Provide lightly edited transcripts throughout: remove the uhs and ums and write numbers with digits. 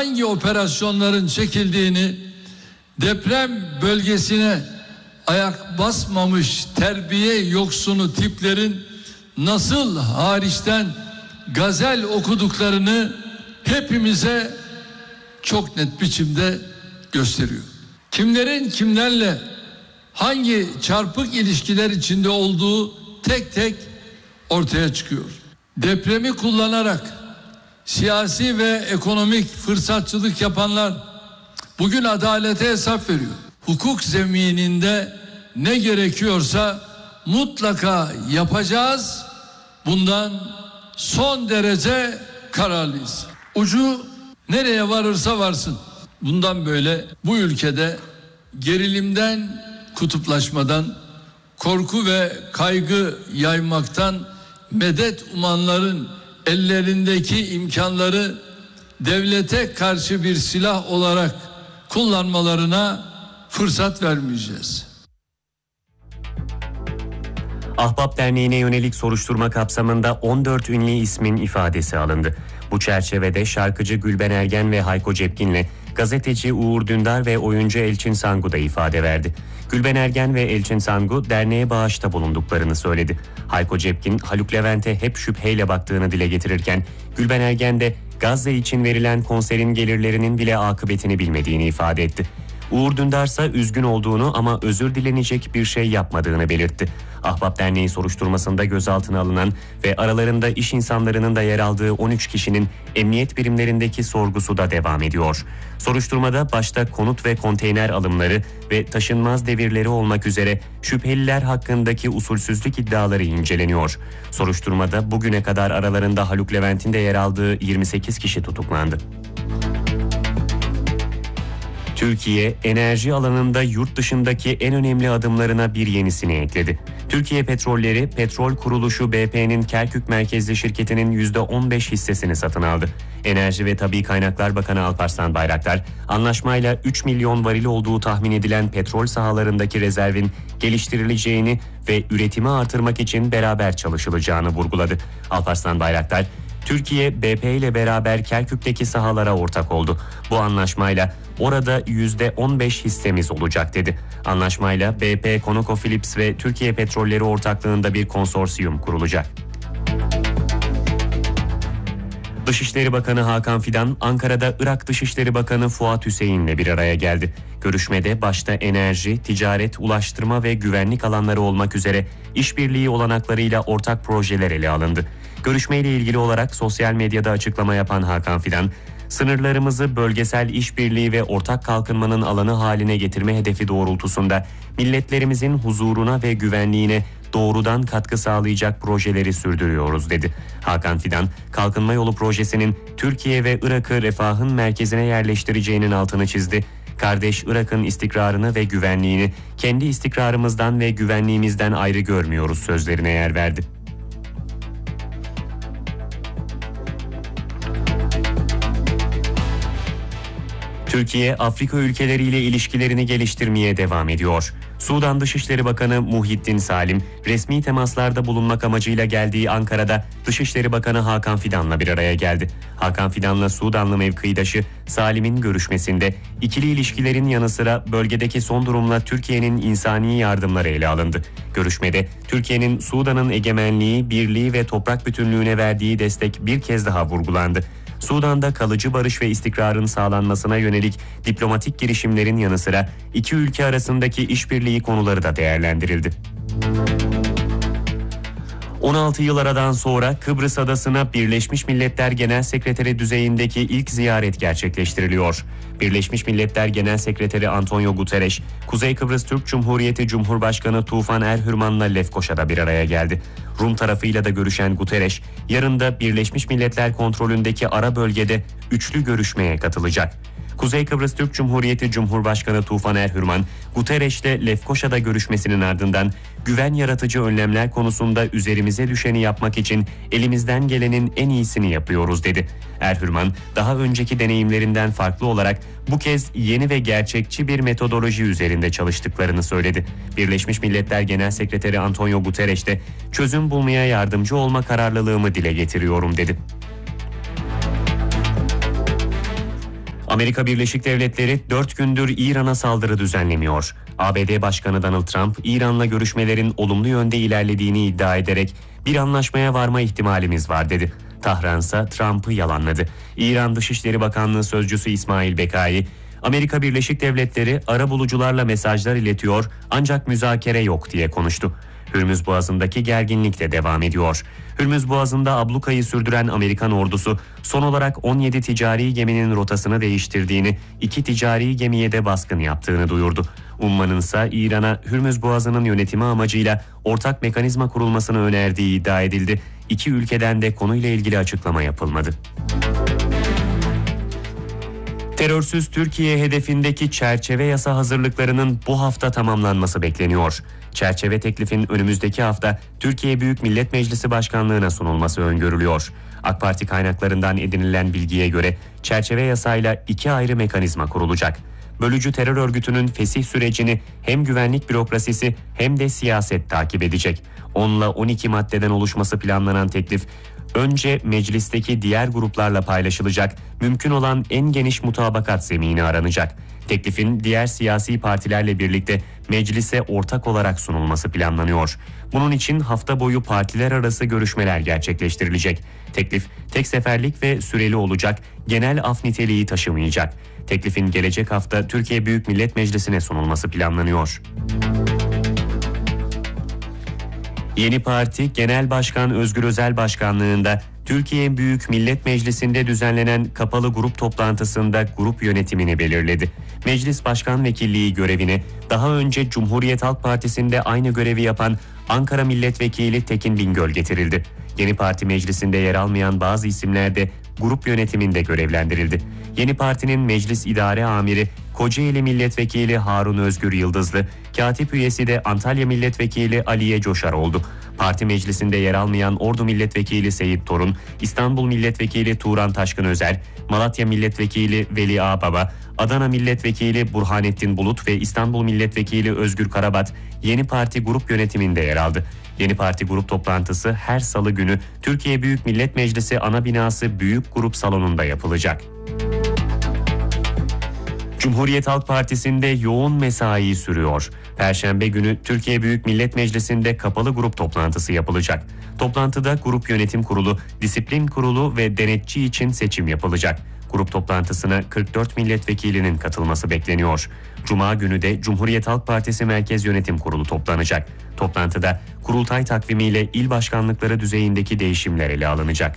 hangi operasyonların çekildiğini, deprem bölgesine ayak basmamış terbiye yoksunu tiplerin nasıl hariçten gazel okuduklarını hepimize çok net biçimde gösteriyor. Kimlerin kimlerle hangi çarpık ilişkiler içinde olduğu tek tek ortaya çıkıyor. Depremi kullanarak siyasi ve ekonomik fırsatçılık yapanlar bugün adalete hesap veriyor. Hukuk zemininde ne gerekiyorsa mutlaka yapacağız. Bundan son derece kararlıyız. Ucu nereye varırsa varsın. Bundan böyle bu ülkede gerilimden, kutuplaşmadan, korku ve kaygı yaymaktan medet umanların ellerindeki imkanları devlete karşı bir silah olarak kullanmalarına fırsat vermeyeceğiz. Ahbap Derneği'ne yönelik soruşturma kapsamında 14 ünlü ismin ifadesi alındı. Bu çerçevede şarkıcı Gülben Ergen ve Hayko Cepkin'le gazeteci Uğur Dündar ve oyuncu Elçin Sangu da ifade verdi. Gülben Ergen ve Elçin Sangu derneğe bağışta bulunduklarını söyledi. Hayko Cepkin, Haluk Levent'e hep şüpheyle baktığını dile getirirken Gülben Ergen de Gazze için verilen konserin gelirlerinin bile akıbetini bilmediğini ifade etti. Uğur Dündar ise üzgün olduğunu ama özür dilenecek bir şey yapmadığını belirtti. Ahbap Derneği soruşturmasında gözaltına alınan ve aralarında iş insanlarının da yer aldığı 13 kişinin emniyet birimlerindeki sorgusu da devam ediyor. Soruşturmada başta konut ve konteyner alımları ve taşınmaz devirleri olmak üzere şüpheliler hakkındaki usulsüzlük iddiaları inceleniyor. Soruşturmada bugüne kadar aralarında Haluk Levent'in de yer aldığı 28 kişi tutuklandı. Türkiye, enerji alanında yurt dışındaki en önemli adımlarına bir yenisini ekledi. Türkiye Petrolleri, Petrol Kuruluşu BP'nin Kerkük merkezli şirketinin %15 hissesini satın aldı. Enerji ve Tabii Kaynaklar Bakanı Alparslan Bayraktar, anlaşmayla 3 milyon varil olduğu tahmin edilen petrol sahalarındaki rezervin geliştirileceğini ve üretimi artırmak için beraber çalışılacağını vurguladı. Alparslan Bayraktar, Türkiye, BP ile beraber Kerkük'teki sahalara ortak oldu. Bu anlaşmayla orada %15 hissemiz olacak dedi. Anlaşmayla BP, ConocoPhillips ve Türkiye Petrolleri ortaklığında bir konsorsiyum kurulacak. Dışişleri Bakanı Hakan Fidan, Ankara'da Irak Dışişleri Bakanı Fuat Hüseyin'le bir araya geldi. Görüşmede başta enerji, ticaret, ulaştırma ve güvenlik alanları olmak üzere işbirliği olanaklarıyla ortak projeler ele alındı. Görüşmeyle ilgili olarak sosyal medyada açıklama yapan Hakan Fidan, sınırlarımızı bölgesel işbirliği ve ortak kalkınmanın alanı haline getirme hedefi doğrultusunda milletlerimizin huzuruna ve güvenliğine doğrudan katkı sağlayacak projeleri sürdürüyoruz dedi. Hakan Fidan, Kalkınma Yolu projesinin Türkiye ve Irak'ı refahın merkezine yerleştireceğinin altını çizdi. Kardeş Irak'ın istikrarını ve güvenliğini kendi istikrarımızdan ve güvenliğimizden ayrı görmüyoruz sözlerine yer verdi. Türkiye, Afrika ülkeleriyle ilişkilerini geliştirmeye devam ediyor. Sudan Dışişleri Bakanı Muhyiddin Salim, resmi temaslarda bulunmak amacıyla geldiği Ankara'da Dışişleri Bakanı Hakan Fidan'la bir araya geldi. Hakan Fidan'la Sudanlı mevkidaşı Salim'in görüşmesinde ikili ilişkilerin yanı sıra bölgedeki son durumla Türkiye'nin insani yardımları ele alındı. Görüşmede Türkiye'nin Sudan'ın egemenliği, birliği ve toprak bütünlüğüne verdiği destek bir kez daha vurgulandı. Sudan'da kalıcı barış ve istikrarın sağlanmasına yönelik diplomatik girişimlerin yanı sıra iki ülke arasındaki işbirliği konuları da değerlendirildi. 16 yıl aradan sonra Kıbrıs Adası'na Birleşmiş Milletler Genel Sekreteri düzeyindeki ilk ziyaret gerçekleştiriliyor. Birleşmiş Milletler Genel Sekreteri Antonio Guterres, Kuzey Kıbrıs Türk Cumhuriyeti Cumhurbaşkanı Tufan Erhürman'la Lefkoşa'da bir araya geldi. Rum tarafıyla da görüşen Guterres, yarın da Birleşmiş Milletler kontrolündeki ara bölgede üçlü görüşmeye katılacak. Kuzey Kıbrıs Türk Cumhuriyeti Cumhurbaşkanı Tufan Erhürman, Guterres'le Lefkoşa'da görüşmesinin ardından güven yaratıcı önlemler konusunda üzerimize düşeni yapmak için elimizden gelenin en iyisini yapıyoruz dedi. Erhürman, daha önceki deneyimlerinden farklı olarak bu kez yeni ve gerçekçi bir metodoloji üzerinde çalıştıklarını söyledi. Birleşmiş Milletler Genel Sekreteri Antonio Guterres de çözüm bulmaya yardımcı olma kararlılığımı dile getiriyorum dedi. Amerika Birleşik Devletleri 4 gündür İran'a saldırı düzenlemiyor. ABD Başkanı Donald Trump, İran'la görüşmelerin olumlu yönde ilerlediğini iddia ederek bir anlaşmaya varma ihtimalimiz var dedi. Tahransa Trump'ı yalanladı. İran Dışişleri Bakanlığı Sözcüsü İsmail Bekai, Amerika Birleşik Devletleri arabulucularla mesajlar iletiyor ancak müzakere yok diye konuştu. Hürmüz Boğazı'ndaki gerginlik de devam ediyor. Hürmüz Boğazı'nda ablukayı sürdüren Amerikan ordusu son olarak 17 ticari geminin rotasını değiştirdiğini, 2 ticari gemiye de baskın yaptığını duyurdu. Umman'ın ise İran'a Hürmüz Boğazı'nın yönetimi amacıyla ortak mekanizma kurulmasını önerdiği iddia edildi. İki ülkeden de konuyla ilgili açıklama yapılmadı. Terörsüz Türkiye hedefindeki çerçeve yasa hazırlıklarının bu hafta tamamlanması bekleniyor. Çerçeve teklifin önümüzdeki hafta Türkiye Büyük Millet Meclisi Başkanlığı'na sunulması öngörülüyor. AK Parti kaynaklarından edinilen bilgiye göre çerçeve yasayla 2 ayrı mekanizma kurulacak. Bölücü terör örgütünün fesih sürecini hem güvenlik bürokrasisi hem de siyaset takip edecek. 10 ile 12 maddeden oluşması planlanan teklif önce meclisteki diğer gruplarla paylaşılacak, mümkün olan en geniş mutabakat zemini aranacak. Teklifin diğer siyasi partilerle birlikte meclise ortak olarak sunulması planlanıyor. Bunun için hafta boyu partiler arası görüşmeler gerçekleştirilecek. Teklif tek seferlik ve süreli olacak, genel af niteliği taşımayacak. Teklifin gelecek hafta Türkiye Büyük Millet Meclisi'ne sunulması planlanıyor. Yeni Parti Genel Başkan Özgür Özel Başkanlığında Türkiye Büyük Millet Meclisi'nde düzenlenen kapalı grup toplantısında grup yönetimini belirledi. Meclis Başkan Vekilliği görevine daha önce Cumhuriyet Halk Partisi'nde aynı görevi yapan Ankara Milletvekili Tekin Bingöl getirildi. Yeni Parti meclisinde yer almayan bazı isimler de grup yönetiminde görevlendirildi. Yeni Parti'nin Meclis İdare Amiri Kocaeli Milletvekili Harun Özgür Yıldızlı, katip üyesi de Antalya Milletvekili Aliye Coşar oldu. Parti meclisinde yer almayan Ordu Milletvekili Seyit Torun, İstanbul Milletvekili Turan Taşkın Özer, Malatya Milletvekili Veli Ağbaba, Adana Milletvekili Burhanettin Bulut ve İstanbul Milletvekili Özgür Karabat Yeni Parti grup yönetiminde yer aldı. Yeni Parti grup toplantısı her salı günü Türkiye Büyük Millet Meclisi ana binası Büyük Grup Salonu'nda yapılacak. Cumhuriyet Halk Partisi'nde yoğun mesai sürüyor. Perşembe günü Türkiye Büyük Millet Meclisi'nde kapalı grup toplantısı yapılacak. Toplantıda Grup Yönetim Kurulu, Disiplin Kurulu ve denetçi için seçim yapılacak. Grup toplantısına 44 milletvekilinin katılması bekleniyor. Cuma günü de Cumhuriyet Halk Partisi Merkez Yönetim Kurulu toplanacak. Toplantıda kurultay takvimiyle il başkanlıkları düzeyindeki değişimler ele alınacak.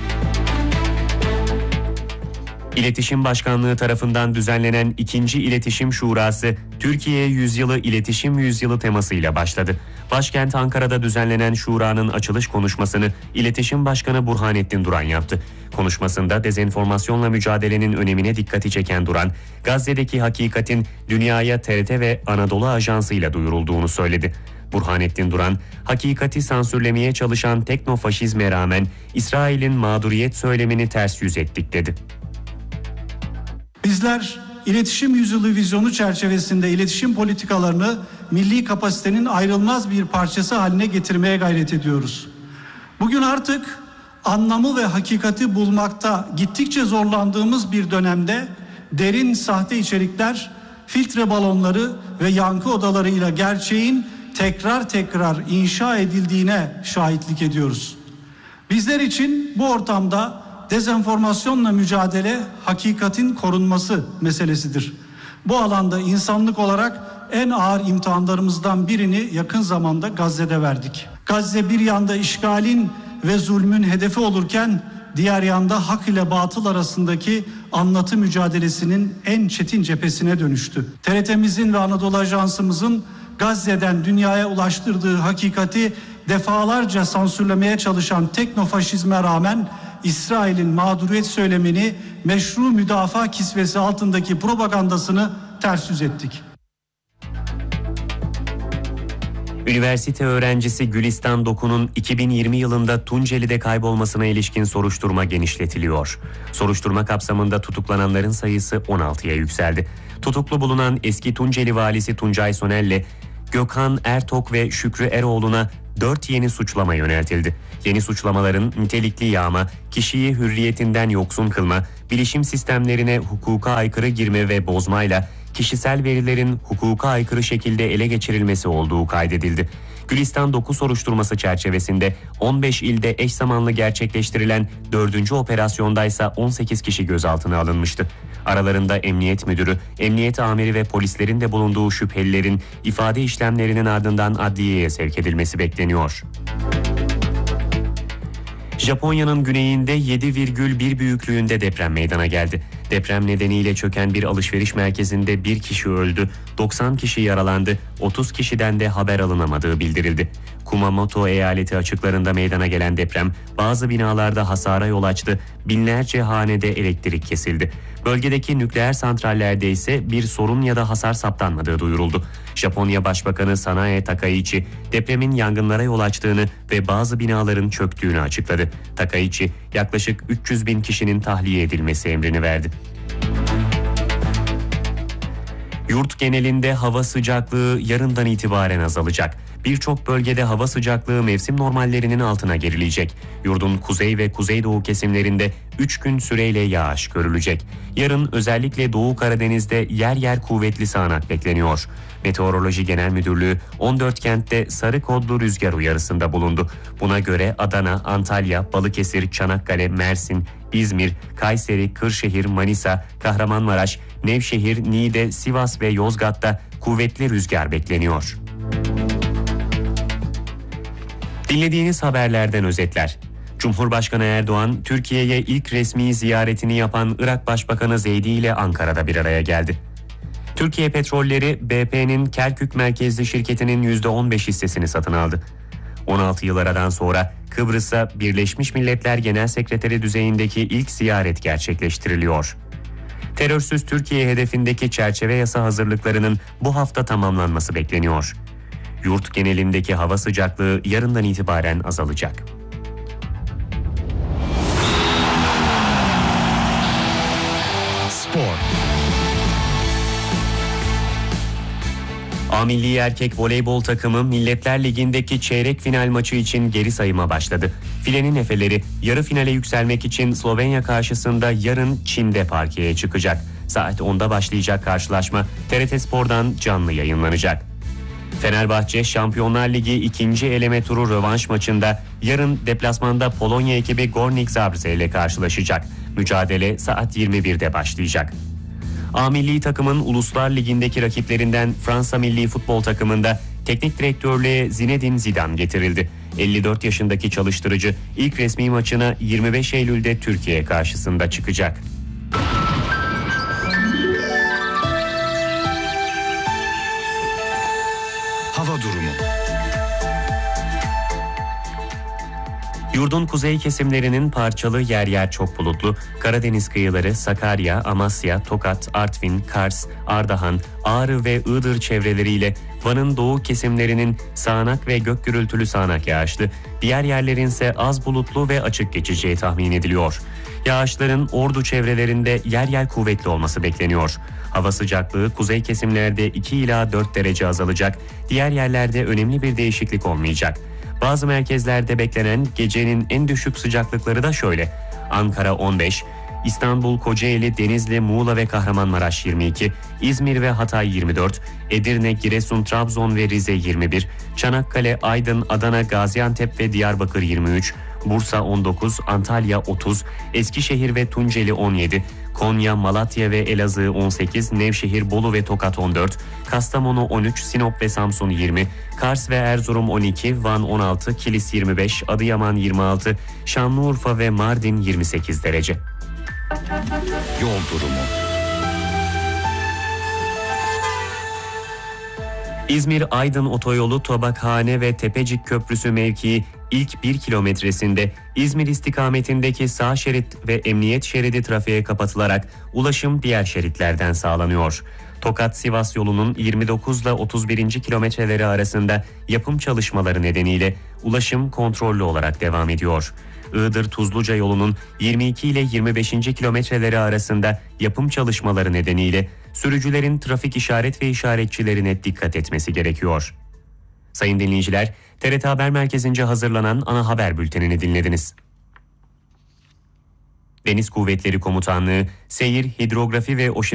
İletişim Başkanlığı tarafından düzenlenen 2. İletişim Şurası, Türkiye Yüzyılı İletişim Yüzyılı temasıyla başladı. Başkent Ankara'da düzenlenen şuranın açılış konuşmasını İletişim Başkanı Burhanettin Duran yaptı. Konuşmasında dezenformasyonla mücadelenin önemine dikkati çeken Duran, Gazze'deki hakikatin dünyaya TRT ve Anadolu Ajansı ile duyurulduğunu söyledi. Burhanettin Duran, hakikati sansürlemeye çalışan teknofaşizme rağmen İsrail'in mağduriyet söylemini ters yüz ettik dedi. Bizler iletişim yüzyılı vizyonu çerçevesinde iletişim politikalarını milli kapasitenin ayrılmaz bir parçası haline getirmeye gayret ediyoruz. Bugün artık anlamı ve hakikati bulmakta gittikçe zorlandığımız bir dönemde derin sahte içerikler, filtre balonları ve yankı odalarıyla gerçeğin tekrar inşa edildiğine şahitlik ediyoruz. Bizler için bu ortamda dezenformasyonla mücadele hakikatin korunması meselesidir. Bu alanda insanlık olarak en ağır imtihanlarımızdan birini yakın zamanda Gazze'de verdik. Gazze bir yanda işgalin ve zulmün hedefi olurken diğer yanda hak ile batıl arasındaki anlatı mücadelesinin en çetin cephesine dönüştü. TRT'mizin ve Anadolu Ajansımızın Gazze'den dünyaya ulaştırdığı hakikati defalarca sansürlemeye çalışan teknofaşizme rağmen İsrail'in mağduriyet söylemini meşru müdafaa kisvesi altındaki propagandasını ters yüz ettik. Üniversite öğrencisi Gülistan Doku'nun 2020 yılında Tunceli'de kaybolmasına ilişkin soruşturma genişletiliyor. Soruşturma kapsamında tutuklananların sayısı 16'ya yükseldi. Tutuklu bulunan eski Tunceli valisi Tuncay Sonel'le Gökhan Ertok ve Şükrü Eroğlu'na 4 yeni suçlama yöneltildi. Yeni suçlamaların nitelikli yağma, kişiyi hürriyetinden yoksun kılma, bilişim sistemlerine hukuka aykırı girme ve bozmayla kişisel verilerin hukuka aykırı şekilde ele geçirilmesi olduğu kaydedildi. Gülistan 9 soruşturması çerçevesinde 15 ilde eş zamanlı gerçekleştirilen 4. operasyondaysa 18 kişi gözaltına alınmıştı. Aralarında emniyet müdürü, emniyet amiri ve polislerin de bulunduğu şüphelilerin ifade işlemlerinin ardından adliyeye sevk edilmesi bekleniyor. Japonya'nın güneyinde 7,1 büyüklüğünde deprem meydana geldi. Deprem nedeniyle çöken bir alışveriş merkezinde bir kişi öldü, 90 kişi yaralandı, 30 kişiden de haber alınamadığı bildirildi. Kumamoto eyaleti açıklarında meydana gelen deprem bazı binalarda hasara yol açtı, binlerce hanede elektrik kesildi. Bölgedeki nükleer santrallerde ise bir sorun ya da hasar saptanmadığı duyuruldu. Japonya Başbakanı Sanae Takaichi depremin yangınlara yol açtığını ve bazı binaların çöktüğünü açıkladı. Takaichi yaklaşık 300 bin kişinin tahliye edilmesi emrini verdi. Yurt genelinde hava sıcaklığı yarından itibaren azalacak. Birçok bölgede hava sıcaklığı mevsim normallerinin altına gerilecek. Yurdun kuzey ve kuzeydoğu kesimlerinde 3 gün süreyle yağış görülecek. Yarın özellikle Doğu Karadeniz'de yer yer kuvvetli sağanak bekleniyor. Meteoroloji Genel Müdürlüğü 14 kentte sarı kodlu rüzgar uyarısında bulundu. Buna göre Adana, Antalya, Balıkesir, Çanakkale, Mersin, İzmir, Kayseri, Kırşehir, Manisa, Kahramanmaraş, Nevşehir, Niğde, Sivas ve Yozgat'ta kuvvetli rüzgar bekleniyor. Dinlediğiniz haberlerden özetler. Cumhurbaşkanı Erdoğan, Türkiye'ye ilk resmi ziyaretini yapan Irak Başbakanı Zeydi ile Ankara'da bir araya geldi. Türkiye Petrolleri, BP'nin Kerkük merkezli şirketinin %15 hissesini satın aldı. 16 yıl aradan sonra Kıbrıs'a Birleşmiş Milletler Genel Sekreteri düzeyindeki ilk ziyaret gerçekleştiriliyor. Terörsüz Türkiye hedefindeki çerçeve yasa hazırlıklarının bu hafta tamamlanması bekleniyor. Yurt genelindeki hava sıcaklığı yarından itibaren azalacak. Spor. A Milli Erkek Voleybol takımı Milletler Ligi'ndeki çeyrek final maçı için geri sayıma başladı. Filenin efeleri yarı finale yükselmek için Slovenya karşısında yarın Çin'de parkeye çıkacak. Saat 10'da başlayacak karşılaşma TRT Spor'dan canlı yayınlanacak. Fenerbahçe Şampiyonlar Ligi 2. eleme turu rövanş maçında yarın deplasmanda Polonya ekibi Górnik Zabrze ile karşılaşacak. Mücadele saat 21'de başlayacak. A Milli takımın Uluslar Ligi'ndeki rakiplerinden Fransa Milli Futbol takımında teknik direktörlüğe Zinedine Zidane getirildi. 54 yaşındaki çalıştırıcı ilk resmi maçına 25 Eylül'de Türkiye karşısında çıkacak. Hava durumu. Yurdun kuzey kesimlerinin parçalı yer yer çok bulutlu, Karadeniz kıyıları Sakarya, Amasya, Tokat, Artvin, Kars, Ardahan, Ağrı ve Iğdır çevreleriyle Van'ın doğu kesimlerinin sağanak ve gök gürültülü sağanak yağışlı, diğer yerlerin ise az bulutlu ve açık geçeceği tahmin ediliyor. Yağışların Ordu çevrelerinde yer yer kuvvetli olması bekleniyor. Hava sıcaklığı kuzey kesimlerde 2 ila 4 derece azalacak, diğer yerlerde önemli bir değişiklik olmayacak. Bazı merkezlerde beklenen gecenin en düşük sıcaklıkları da şöyle: Ankara 15, İstanbul, Kocaeli, Denizli, Muğla ve Kahramanmaraş 22, İzmir ve Hatay 24, Edirne, Giresun, Trabzon ve Rize 21, Çanakkale, Aydın, Adana, Gaziantep ve Diyarbakır 23, Bursa 19, Antalya 30, Eskişehir ve Tunceli 17, Konya, Malatya ve Elazığ 18, Nevşehir, Bolu ve Tokat 14, Kastamonu 13, Sinop ve Samsun 20, Kars ve Erzurum 12, Van 16, Kilis 25, Adıyaman 26, Şanlıurfa ve Mardin 28 derece. Yol durumu. İzmir-Aydın otoyolu Tobakhane ve Tepecik Köprüsü mevkii ilk 1 kilometresinde İzmir istikametindeki sağ şerit ve emniyet şeridi trafiğe kapatılarak ulaşım diğer şeritlerden sağlanıyor. Tokat-Sivas yolunun 29 ile 31. kilometreleri arasında yapım çalışmaları nedeniyle ulaşım kontrollü olarak devam ediyor. Iğdır-Tuzluca yolunun 22 ile 25. kilometreleri arasında yapım çalışmaları nedeniyle sürücülerin trafik işaret ve işaretçilerine dikkat etmesi gerekiyor. Sayın dinleyiciler, TRT Haber Merkezi'nce hazırlanan ana haber bültenini dinlediniz. Deniz Kuvvetleri Komutanlığı, Seyir, Hidrografi ve